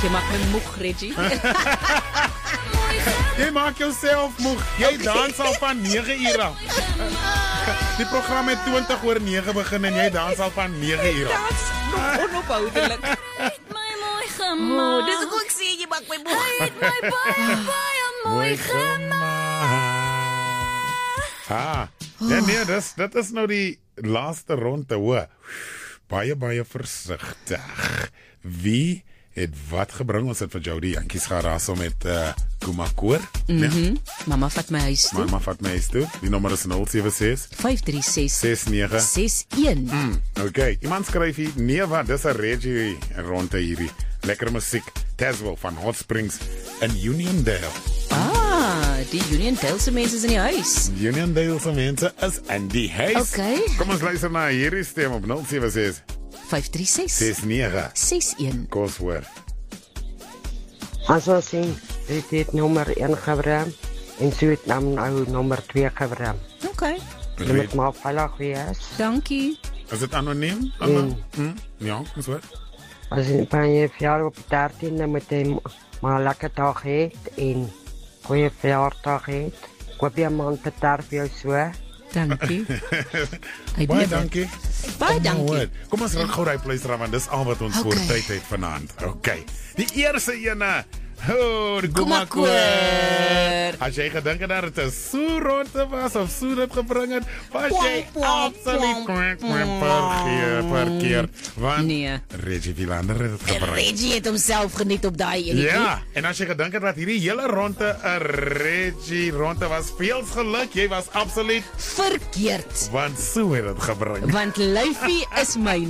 Jy maak my moeg, Reggie. Jy maak jouself moeg. Jy dans al van 9 uur af. Die program het 20 oor 9 begin en jy dans al van 9 uur af. Dans nog onophoudelik. Dis hoe ek sê, jy maak my moeg. Mooi gemaak. Nee, dit is nou die laaste ronde, hoor. Baie versigtig. Wie het wat gebring? Ons het vir Jody Jantjies geraasel met Kumakoor. Mama vat my huis toe. Die nommer is 076 536 69 61. Okay, iemand skryf hier, nee wat, dis 'n Reggie ronde hierdie. Lekker musiek. Tazwell van Hot Springs in Uniondale. Die Uniondale se mense is in die huis. Uniondale se mense is in die huis. Okay. Kom ons luister na hierdie stem op 076 536 69 61. Kos hoor. As ons sien, het nommer 1 gebring en so het nou nommer 2 gebring. Okay. Jy moet maar veilig wees. Dankie. Is dit anoniem? Ja, kos hoor. As jy van jy verjaardag op 13e met jy maar lekker dag het en goeie verjaardag het. Ek hoop jy man beter vir jou so. Dankie. Baie dankie. Baie dankie. Kom ons ry gou ry luister want dis al wat ons voor tyd het vanaand. Okay. Die eerste ene. Kumakoor. As jy gedink het dat dit so ronde was of so dit gebring het, was jy absoluut verkeerd. Want nee. Reggie Villander het dit gebring. Reggie het homself geniet op daai ene. Ja, en as jy gedink het dat hierdie hele ronde 'n Reggie ronde was, veel geluk, jy was absoluut verkeerd. Want so het dit gebring. Want lyfie is myne.